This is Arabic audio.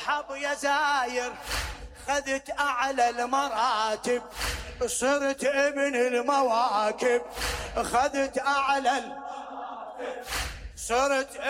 حب يا زاير خذت أعلى المراتب، صرت ابن المواكب، خذت أعلى صرت